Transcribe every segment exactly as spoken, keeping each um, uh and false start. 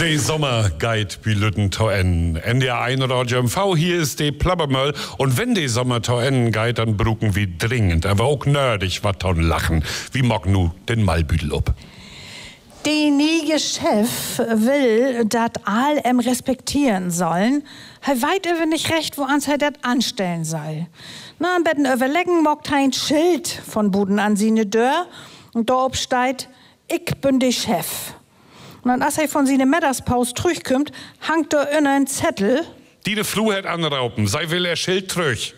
De Sommer geht bi Lütten to en. N D R eins Radio M V, hier ist de Plabbermöll. Und wenn de Sommer to en geht, dann bruken wir dringend, aber auch nerdig wat ton lachen. Wie mag nu den Malbüdel ob? Die nie Chef will, dat all em respektieren sollen. Hij weit über nicht recht, wo ans er dat anstellen soll. Na, am betten überlegen mogt ein Schild von Buden an sine Dörr und da steht, ich bin de Chef. Und dann, als er von seiner Mittagspause zurückkommt, hangt da innen ein Zettel. Die de Flu hat anraupen, sei will er Schild trüch.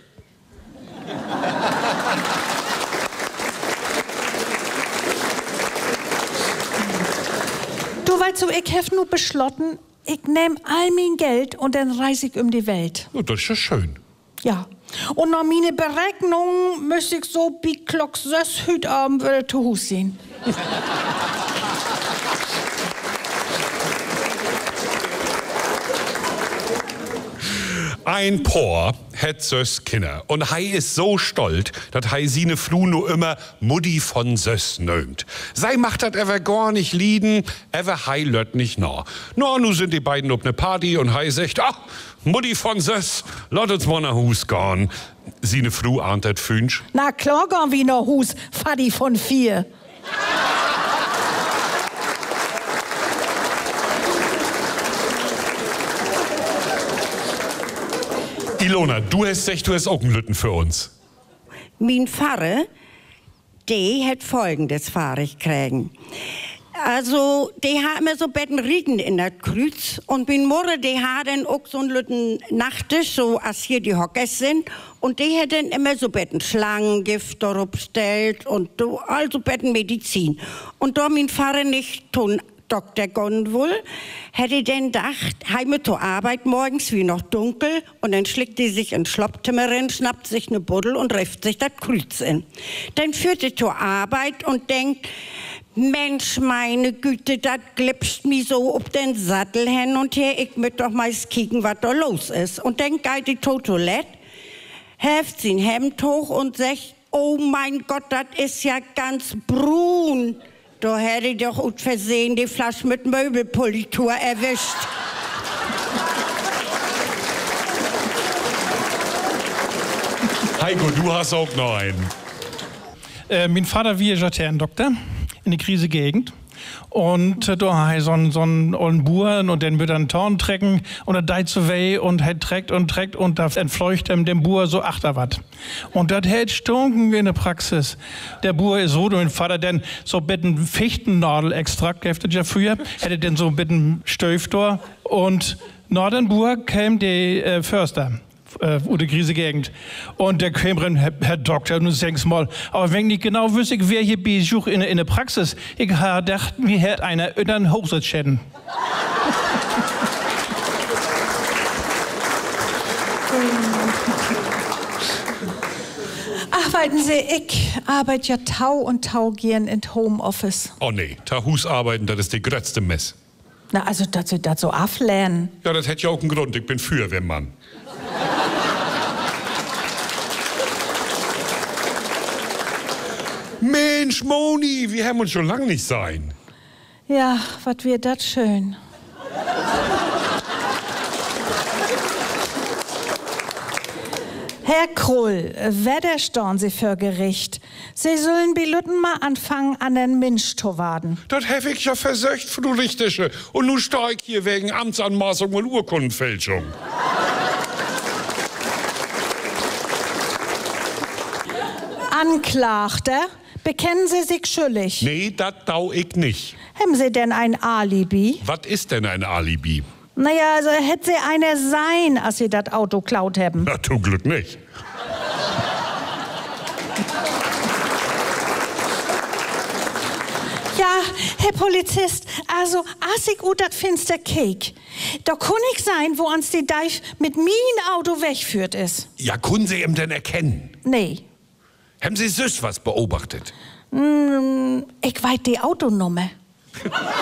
Du weißt so, ich hab nur beschlossen, ich nehm all mein Geld und dann reise ich um die Welt. Oh, das ist ja schön. Ja. Und nach meine Berechnung müsste ich so wie Klock sechs heute Abend wieder zu Hause sein. Ein Por hat sös Kinder und hei ist so stolz, dass hei sine Flu nur immer Mutti von sös nömt. Sei macht dat ever gar nicht lieden, ever hei lött nicht no. No, nu sind die beiden ob ne Party und hei sagt, ach, Mutti von sös, lot uns mal nach Hus gehen. Sine Flu ahnt dat Fünsch. Na klar gehen wir nach Hus, Fadi von vier. Ilona, du hast gesagt, du hast auch einen Lütten für uns. Mein Pfarrer, der hat folgendes fahrig kriegen. Also, die haben so betten Rieden in der Kreuz und mein Mutter, die hat dann auch so einen Lütten Nachtisch, so als hier die Hockers sind. Und die hat dann immer so betten Schlangengift darauf gestellt und so, also betten Medizin. Und da mein Pfarrer nicht tun Doktor Gondwohl, hätte denn gedacht, heime zur Arbeit morgens wie noch dunkel und dann schlägt die sich in Schloppzimmer rein, schnappt sich ne Buddel und rifft sich das Kreuz in. Dann führt sie zur Arbeit und denkt, Mensch, meine Güte, das glipscht mi so ob den Sattel hin und her, ich möcht doch mal kicken, was da los ist. Und dann geht die zur Toilette, heft sie ein Hemd hoch und sagt, oh mein Gott, das ist ja ganz brun. Da hätte ich doch aus Versehen die Flasche mit Möbelpolitur erwischt. Heiko, du hast auch noch einen. Äh, mein Vater war Veterinärdoktor in der Krisegegend. Und äh, da hat so einen so ollen Buren und den wird dann Torn trecken und er deit so weh und er trägt und trägt und da entfleucht ihm dem Buhr so achterwatt. Und das hält stunken in der Praxis. Der Buhr ist so, mein Vater denn so bitten Fichtennadel-Extrakt, heftet ja früher, hätte denn so bitten Stöftor und nach dem Buhr käme der äh, Förster. Äh, oder Krisegegend. Und der kam rein, Herr, Herr Doktor, nun sag's mal, aber wenn ich genau wüsste, wer hier besucht in, in der Praxis, ich habe gedacht, mir hätte einer in den Hochsitz schäden. Ach, weiten Sie, ich arbeite ja Tau und Tau gehen in Homeoffice. Oh nee, da Hus arbeiten, das ist die größte Mess. Na, also, dass Sie das so auflernen. Ja, das hätte ja auch einen Grund, ich bin Feuerwehrmann. Mensch, Moni, wir haben uns schon lange nicht sein. Ja, was wird das schön. Herr Krull, wer stehen Sie für Gericht? Sie sollen bei Lütten mal anfangen, an den Mensch zu warten. Das habe ich ja versöcht, Frau Richtersche. Und nun stehe ich hier wegen Amtsanmaßung und Urkundenfälschung. Anklagter, bekennen Sie sich schuldig? Nee, das tau ich nicht. Haben Sie denn ein Alibi? Was ist denn ein Alibi? Naja, also hätte Sie einer sein, als Sie das Auto klaut haben. Na, zum Glück nicht. Ja, Herr Polizist, also als ich ut das Finster Cake, da kann ich sein, wo uns die Deich mit mein Auto wegführt ist. Ja, können Sie ihm denn erkennen? Nee. Haben Sie süß was beobachtet? Mm, ich weiß die Autonummer.